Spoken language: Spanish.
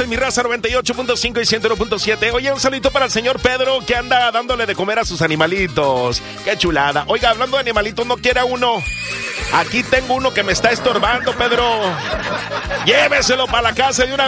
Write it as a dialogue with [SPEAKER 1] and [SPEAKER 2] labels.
[SPEAKER 1] en Mi Raza 98.5 y 101.7. Oye, un saludito para el señor Pedro que anda dándole de comer a sus animalitos. ¡Qué chulada! Oiga, hablando de animalitos, ¿no quiere a uno? Aquí tengo uno que me está estorbando, Pedro. Lléveselo para la casa de una